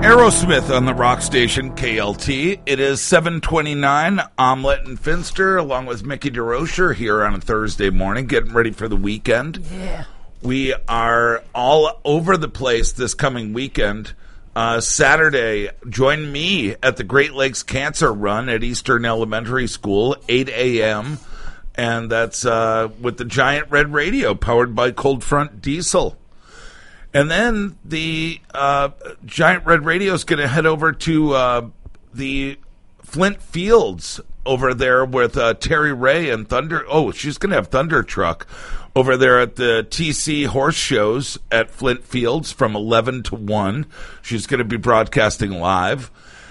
Aerosmith on the rock station KLT. It is 7:29. Omelette and Finster, along with Mickey DeRocher, here on a Thursday morning, getting ready for the weekend. Yeah. We are all over the place this coming weekend. Saturday, join me at the Great Lakes Cancer Run at Eastern Elementary School, 8 a.m., and that's with the Giant Red Radio, powered by Cold Front Diesel. And then the Giant Red Radio is going to head over to the Flint Fields over there with Terry Ray and Thunder. Oh, she's going to have Thunder Truck over there at the TC Horse Shows at Flint Fields from 11 to 1. She's going to be broadcasting live.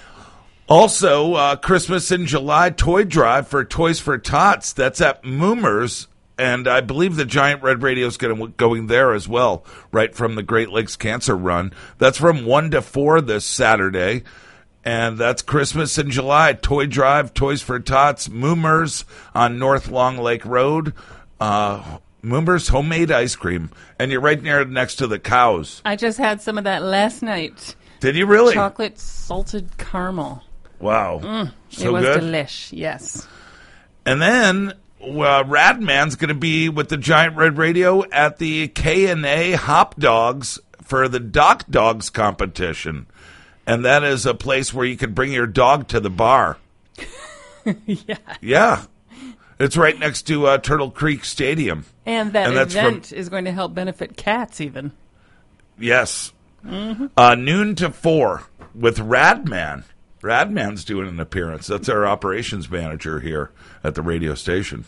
Also, Christmas in July toy drive for Toys for Tots. That's at Moomers. And I believe the Giant Red Radio is going there as well, right from the Great Lakes Cancer Run. That's from 1 to 4 this Saturday. And that's Christmas in July. Toy Drive, Toys for Tots, Moomers on North Long Lake Road. Moomers homemade ice cream. And you're right next to the cows. I just had some of that last night. Did you really? Chocolate salted caramel. Wow. So it was good? delish, yes. And then Radman's going to be with the Giant Red Radio at the K&A Hop Dogs for the Doc Dogs competition. And that is a place where you can bring your dog to the bar. Yeah. Yeah. It's right next to Turtle Creek Stadium. And that event is going to help benefit cats even. Yes. Mm-hmm. Noon to 4 with Radman. Radman's doing an appearance. That's our operations manager here at the radio station.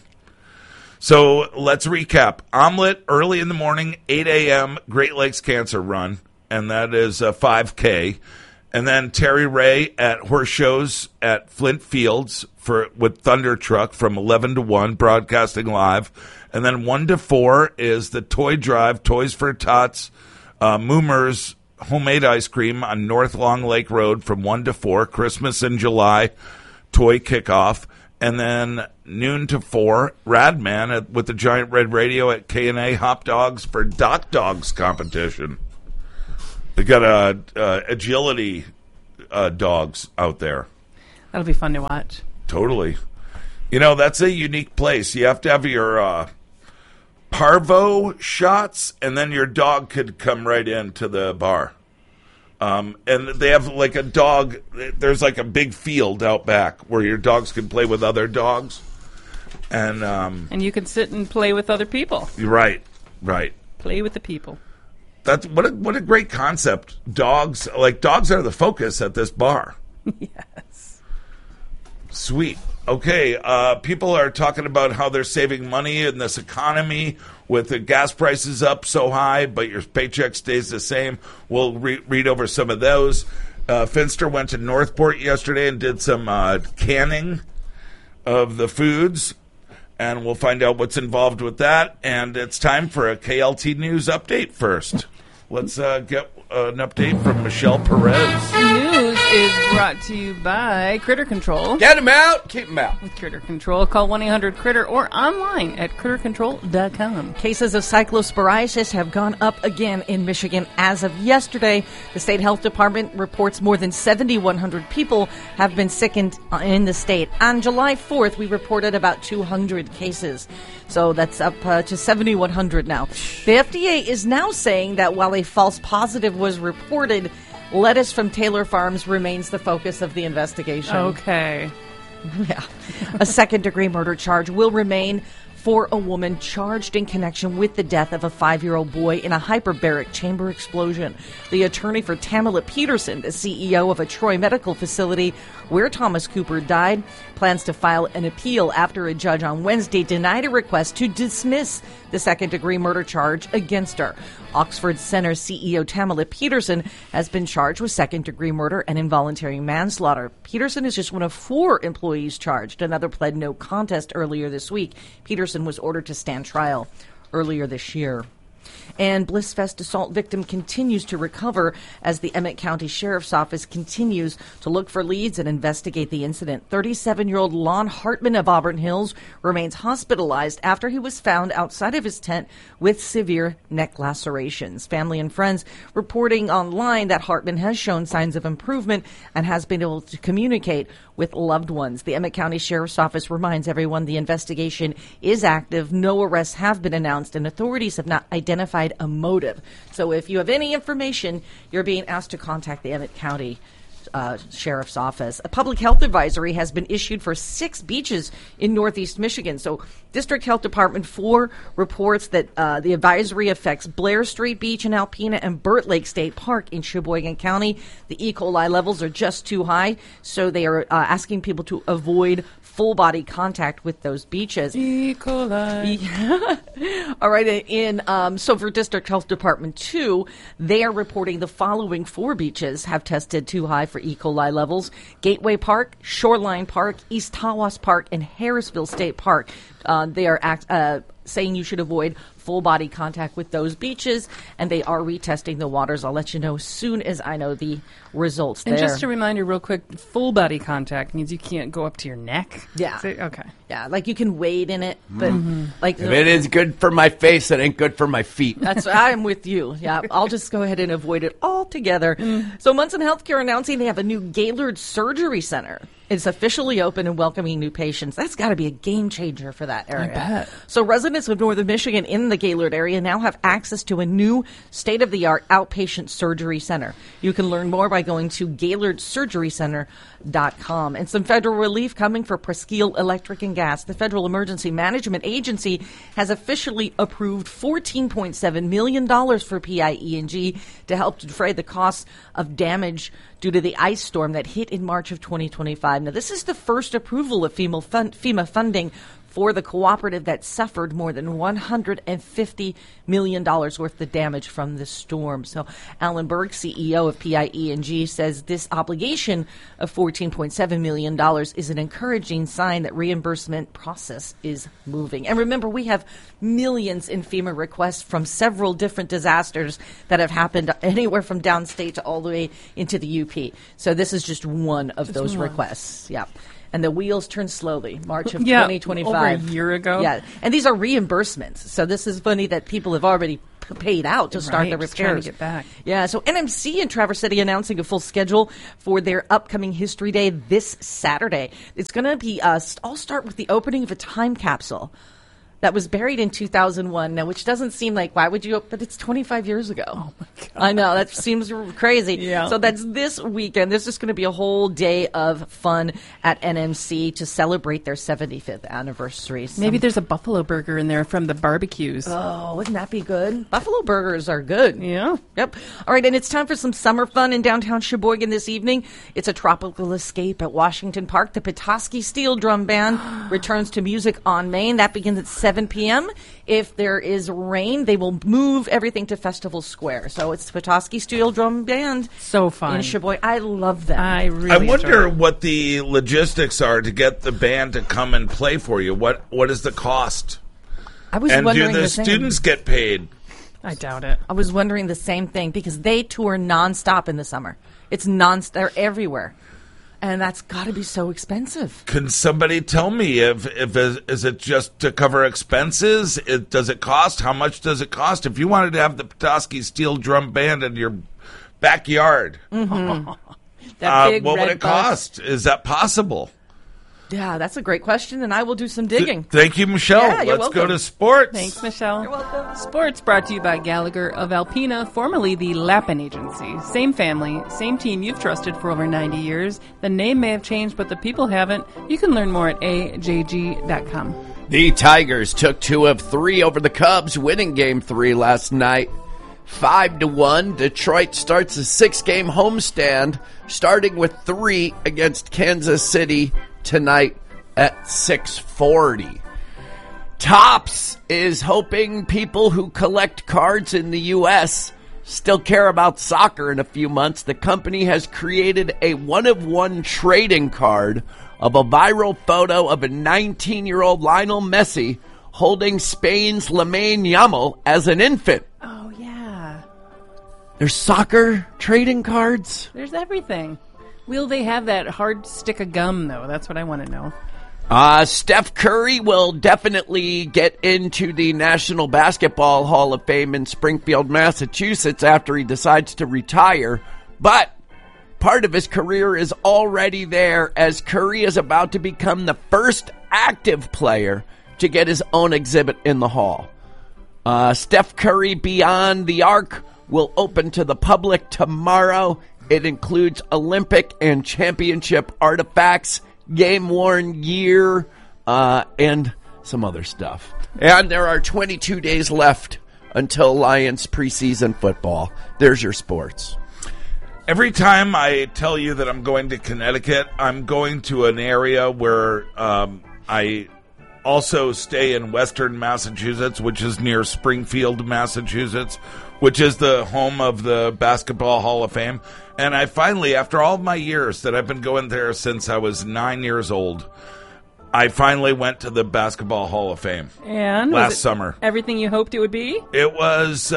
So let's recap. Omelette early in the morning, 8 a.m., Great Lakes Cancer Run, and that is a 5K. And then Terry Ray at Horse Shows at Flint Fields with Thunder Truck from 11 to 1, broadcasting live. And then 1 to 4 is the Toy Drive, Toys for Tots, Moomers, homemade ice cream on North Long Lake Road from 1 to 4, Christmas in July, toy kickoff. And then noon to 4, Radman with the Giant Red Radio at K&A Hop Dogs for Doc Dogs competition. They got agility dogs out there. That'll be fun to watch. Totally. You know, that's a unique place. You have to have your parvo shots, and then your dog could come right into the bar. And they have like a dog, there's like a big field out back where your dogs can play with other dogs. And you can sit and play with other people. Right. Play with the people. That's what a great concept. Dogs are the focus at this bar. Yes. Sweet. Okay, people are talking about how they're saving money in this economy with the gas prices up so high, but your paycheck stays the same. We'll read over some of those. Finster went to Northport yesterday and did some canning of the foods, and we'll find out what's involved with that. And it's time for a KLT News update first. Let's get an update from Michelle Perez. News is brought to you by Critter Control. Get them out, keep them out. With Critter Control, call 1-800-CRITTER or online at crittercontrol.com. Cases of cyclosporiasis have gone up again in Michigan as of yesterday. The state health department reports more than 7,100 people have been sickened in the state. On July 4th, we reported about 200 cases. So that's up to 7,100 now. The FDA is now saying that while a false positive was reported, lettuce from Taylor Farms remains the focus of the investigation. Okay. Yeah. A second-degree murder charge will remain for a woman charged in connection with the death of a 5-year-old boy in a hyperbaric chamber explosion. The attorney for Tamala Peterson, the CEO of a Troy medical facility where Thomas Cooper died, plans to file an appeal after a judge on Wednesday denied a request to dismiss the second-degree murder charge against her. Oxford Center CEO Tamala Peterson has been charged with second-degree murder and involuntary manslaughter. Peterson is just one of 4 employees charged. Another pled no contest earlier this week. Peterson was ordered to stand trial earlier this year. And Blissfest assault victim continues to recover as the Emmett County Sheriff's Office continues to look for leads and investigate the incident. 37-year-old Lon Hartman of Auburn Hills remains hospitalized after he was found outside of his tent with severe neck lacerations. Family and friends reporting online that Hartman has shown signs of improvement and has been able to communicate with loved ones. The Emmett County Sheriff's Office reminds everyone the investigation is active. No arrests have been announced, and authorities have not identified a motive. So if you have any information, you're being asked to contact the Emmett County Sheriff's Office. A public health advisory has been issued for 6 beaches in northeast Michigan. So District Health Department 4 reports that the advisory affects Blair Street Beach in Alpena and Burt Lake State Park in Sheboygan County. The E. coli levels are just too high, so they are asking people to avoid full body contact with those beaches. E. coli. Yeah. All right. So for District Health Department 2, they are reporting the following 4 beaches have tested too high for E. coli levels: Gateway Park, Shoreline Park, East Tawas Park, and Harrisville State Park. They are saying you should avoid full body contact with those beaches, and they are retesting the waters. I'll let you know as soon as I know the results there. And just a reminder real quick, full body contact means you can't go up to your neck. Yeah. Okay. Yeah, like you can wade in it, but like If it is good for my face, it ain't good for my feet. I'm with you. Yeah, I'll just go ahead and avoid it altogether. So Munson Healthcare announcing they have a new Gaylord Surgery Center. It's officially open and welcoming new patients. That's got to be a game changer for that area. I bet. So residents of Northern Michigan in the Gaylord area now have access to a new state-of-the-art outpatient surgery center. You can learn more by going to GaylordSurgeryCenter.com. And some federal relief coming for Presqu'île Electric and Gas. The Federal Emergency Management Agency has officially approved $14.7 million for PIE&G to help defray the costs of damage due to the ice storm that hit in March of 2025. Now, this is the first approval of FEMA funding for the cooperative that suffered more than $150 million worth of damage from this storm. So Alan Berg, CEO of PIE&G, says this obligation of $14.7 million is an encouraging sign that reimbursement process is moving. And remember, we have millions in FEMA requests from several different disasters that have happened anywhere from downstate to all the way into the UP. So this is just one of those requests. Yeah. And the wheels turn slowly, March of 2025. Over a year ago. Yeah, and these are reimbursements. So this is funny that people have already paid out to start the repairs. Just trying to get back. Yeah, so NMC in Traverse City announcing a full schedule for their upcoming History Day this Saturday. It's going to be, I'll start with the opening of a time capsule that was buried in 2001, now, which doesn't seem like, why would you, but it's 25 years ago. Oh, my God. I know, that seems crazy. Yeah. So that's this weekend. There's just going to be a whole day of fun at NMC to celebrate their 75th anniversary. Maybe there's a buffalo burger in there from the barbecues. Oh, wouldn't that be good? Buffalo burgers are good. Yeah. Yep. All right, and it's time for some summer fun in downtown Sheboygan this evening. It's a tropical escape at Washington Park. The Petoskey Steel Drum Band returns to Music on Main. That begins at 7 p.m. If there is rain, they will move everything to Festival Square. So it's the Petoskey Steel Drum Band. So fun. In Sheboygan. I love them. I wonder what the logistics are to get the band to come and play for you. What is the cost? I was and wondering do the the same. students get paid? I doubt it. I was wondering the same thing because they tour nonstop in the summer. It's they're everywhere. And that's got to be so expensive. Can somebody tell me if is it just to cover expenses? Does it cost? How much does it cost? If you wanted to have the Petoskey Steel Drum Band in your backyard, That big what would red it bus. cost? Is that possible? Yeah, that's a great question, and I will do some digging. Thank you, Michelle. Yeah, you're Let's go welcome. to sports. Thanks, Michelle. You're welcome. Sports brought to you by Gallagher of Alpena, formerly the Lappin Agency. Same family, same team you've trusted for over 90 years. The name may have changed, but the people haven't. You can learn more at ajg.com. The Tigers took 2 of 3 over the Cubs, winning Game 3 last night. 5-1. Detroit starts a 6-game homestand, starting with 3 against Kansas City tonight at 6:40. Topps is hoping people who collect cards in the U.S. still care about soccer in a few months. The company has created a one-of-one trading card of a viral photo of a 19-year-old Lionel Messi holding Spain's Lamine Yamal as an infant. There's soccer trading cards. There's everything. Will they have that hard stick of gum, though? That's what I want to know. Steph Curry will definitely get into the National Basketball Hall of Fame in Springfield, Massachusetts after he decides to retire. But part of his career is already there, as Curry is about to become the first active player to get his own exhibit in the hall. Steph Curry Beyond the Arc will open to the public tomorrow. It includes Olympic and championship artifacts, game-worn gear, and some other stuff. And there are 22 days left until Lions preseason football. There's your sports. Every time I tell you that I'm going to Connecticut, I'm going to an area where I also stay in Western Massachusetts, which is near Springfield, Massachusetts, which is the home of the Basketball Hall of Fame. And I finally, after all my years that I've been going there since I was 9 years old, I finally went to the Basketball Hall of Fame. And last summer. Everything you hoped it would be? It was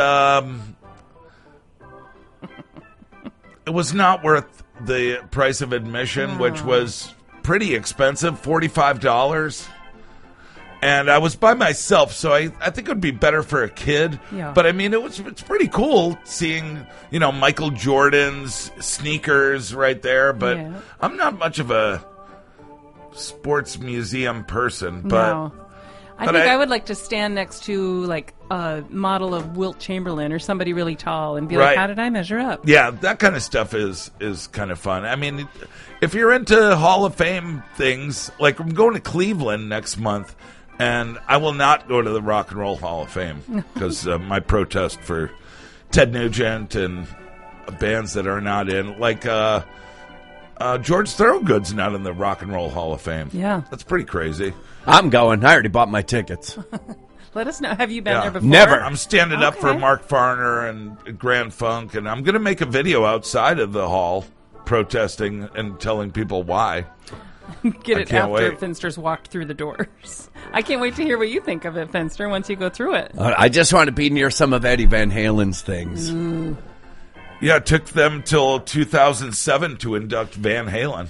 it was not worth the price of admission, which was pretty expensive, $45. And I was by myself, so I think it would be better for a kid. Yeah. But I mean, it's pretty cool seeing, Michael Jordan's sneakers right there. But Yeah. I'm not much of a sports museum person. But No. I but think I- I would like to stand next to, like, a model of Wilt Chamberlain or somebody really tall and be Right. like, how did I measure up? yeah, that kind of stuff is kind of fun. I mean, if you're into Hall of Fame things, like I'm going to Cleveland next month. And I will not go to the Rock and Roll Hall of Fame because my protest for Ted Nugent and bands that are not in, like George Thorogood's not in the Rock and Roll Hall of Fame. Yeah. That's pretty crazy. I'm going. I already bought my tickets. Let us know. Have you been Yeah. there before? Never. I'm standing up for Okay. Mark Farner and Grand Funk, and I'm going to make a video outside of the hall protesting and telling people why. Get I it can't after wait. Finster's walked through the doors. I can't wait to hear what you think of it, Finster, once you go through it. I just want to be near some of Eddie Van Halen's things. Yeah, it took them till 2007 to induct Van Halen.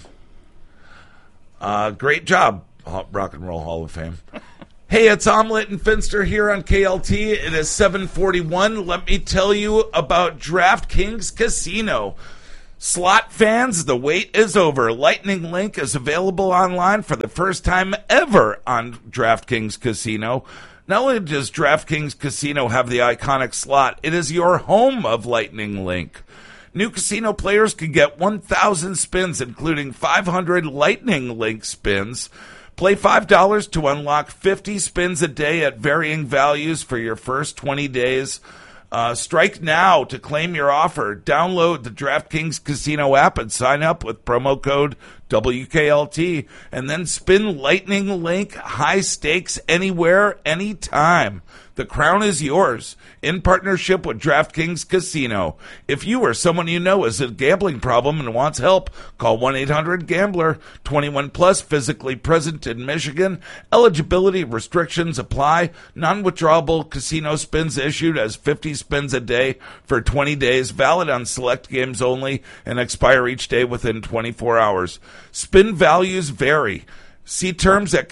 Great job, Rock and Roll Hall of Fame. Hey, it's Omelet and Finster here on KLT. It is 7:41. Let me tell you about DraftKings Casino. Slot fans, the wait is over. Lightning Link is available online for the first time ever on DraftKings Casino. Not only does DraftKings Casino have the iconic slot, it is your home of Lightning Link. New casino players can get 1,000 spins, including 500 Lightning Link spins. Play $5 to unlock 50 spins a day at varying values for your first 20 days. Strike now to claim your offer. Download the DraftKings Casino app and sign up with promo code WKLT, and then spin Lightning Link high stakes anywhere, anytime. The crown is yours in partnership with DraftKings Casino. If you or someone you know has a gambling problem and wants help, call 1-800-GAMBLER. 21 plus, physically present in Michigan. Eligibility restrictions apply. Non-withdrawable casino spins issued as 50 spins a day for 20 days, valid on select games only, and expire each day within 24 hours. Spin values vary. See terms at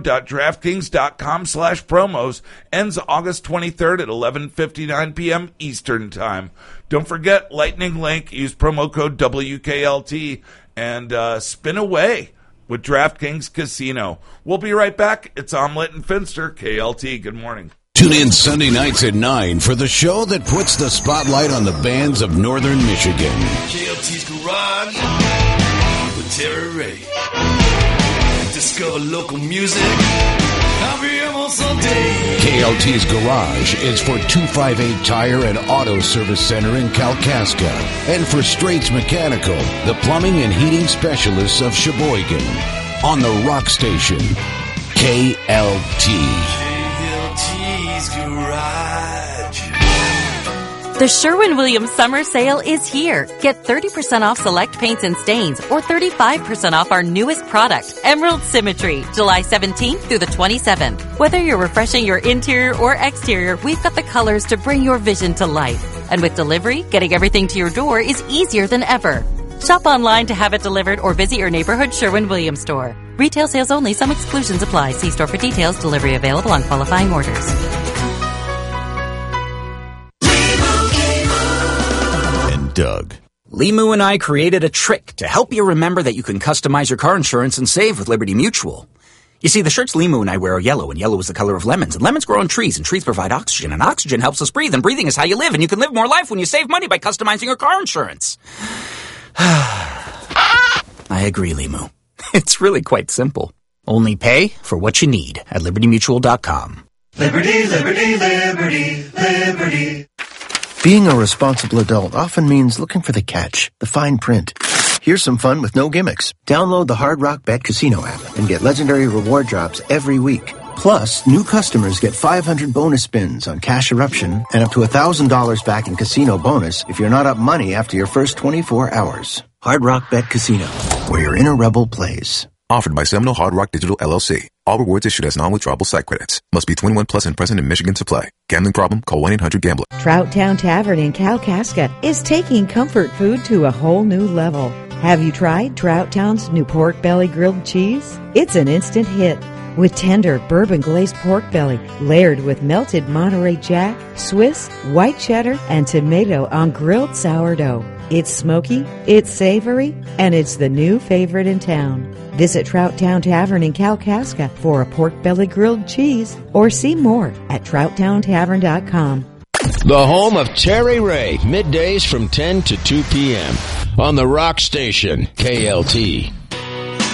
casino.draftkings.com/promos. Ends August 23rd at 11:59 p.m. Eastern Time. Don't forget Lightning Link. Use promo code WKLT and spin away with DraftKings Casino. We'll be right back. It's Omelet and Finster, KLT. Good morning. Tune in Sunday nights at 9 for the show that puts the spotlight on the bands of Northern Michigan. KLT's Garage with Terry Ray. Discover local music every Sunday. KLT's Garage is for 258 Tire and Auto Service Center in Kalkaska, and for Straits Mechanical, the plumbing and heating specialists of Sheboygan. On the Rock Station, KLT. KLT's Garage. The Sherwin-Williams Summer Sale is here. Get 30% off select paints and stains or 35% off our newest product, Emerald Symmetry, July 17th through the 27th. Whether you're refreshing your interior or exterior, we've got the colors to bring your vision to life. And with delivery, getting everything to your door is easier than ever. Shop online to have it delivered or visit your neighborhood Sherwin-Williams store. Retail sales only. Some exclusions apply. See store for details. Delivery available on qualifying orders. Doug. Limu and I created a trick to help you remember that you can customize your car insurance and save with Liberty Mutual. You see, the shirts Limu and I wear are yellow, and yellow is the color of lemons, and lemons grow on trees, and trees provide oxygen, and oxygen helps us breathe, and breathing is how you live, and you can live more life when you save money by customizing your car insurance. I agree, Limu. It's really quite simple. Only pay for what you need at LibertyMutual.com. Liberty, liberty, liberty, liberty. Being a responsible adult often means looking for the catch, the fine print. Here's some fun with no gimmicks. Download the Hard Rock Bet Casino app and get legendary reward drops every week. Plus, new customers get 500 bonus spins on Cash Eruption and up to $1,000 back in casino bonus if you're not up money after your first 24 hours. Hard Rock Bet Casino, where your inner rebel plays. Offered by Seminole Hard Rock Digital LLC. All rewards issued as non-withdrawable site credits. Must be 21 plus and present in Michigan to play. Gambling problem? Call 1-800-GAMBLER. Trout Town Tavern in Kalkaska is taking comfort food to a whole new level. Have you tried Trout Town's new pork belly grilled cheese? It's an instant hit. With tender bourbon-glazed pork belly layered with melted Monterey Jack, Swiss, white cheddar, and tomato on grilled sourdough. It's smoky, it's savory, and it's the new favorite in town. Visit Trout Town Tavern in Kalkaska for a pork belly grilled cheese or see more at TroutTownTavern.com. The home of Terry Ray, middays from 10 to 2 p.m. on the Rock Station, KLT.